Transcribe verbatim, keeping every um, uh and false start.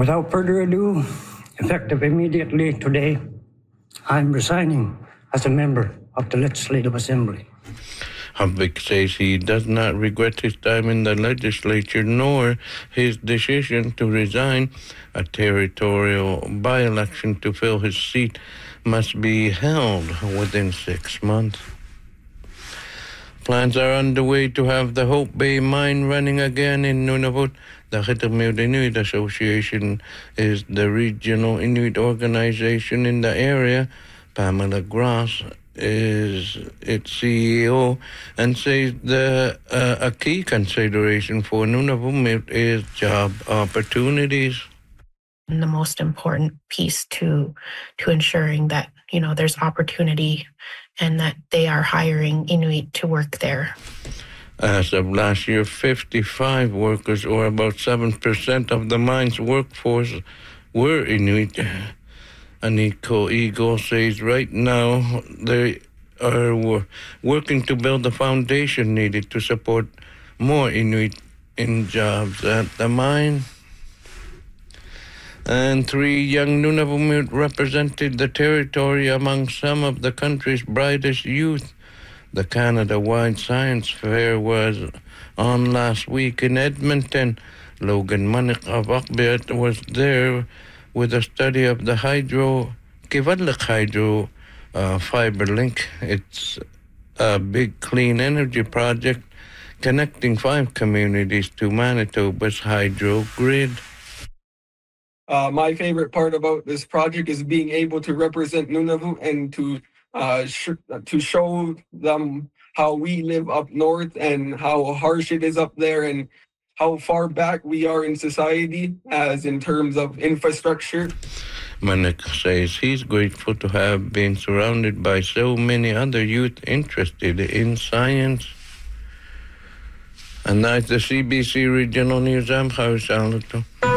Without further ado, effective immediately today, I'm resigning as a member of the Legislative Assembly. Havik says he does not regret his time in the legislature nor his decision to resign. A territorial by-election to fill his seat must be held within six months. Plans are underway to have the Hope Bay mine running again in Nunavut. The Khitamud Inuit Association is the regional Inuit organization in the area. Pamela Gross is its C E O and says the uh, a key consideration for Nunavut is job opportunities. The most important piece to to ensuring that, you know, there's opportunity and that they are hiring Inuit to work there. As of last year, fifty-five workers, or about seven percent of the mine's workforce, were Inuit. Aniko Eagle says right now they are working to build the foundation needed to support more Inuit in jobs at the mine. And three young Nunavut represented the territory among some of the country's brightest youth. The Canada-wide science fair was on last week in Edmonton. Logan Manik of Akbet was there with a study of the hydro, Kivadlik hydro uh, fiber link. It's a big clean energy project connecting five communities to Manitoba's hydro grid. Uh, my favorite part about this project is being able to represent Nunavut and to uh, sh- to show them how we live up north and how harsh it is up there and how far back we are in society as in terms of infrastructure. Manik says he's grateful to have been surrounded by so many other youth interested in science. And that's the C B C Regional News. I'm Harry Salato.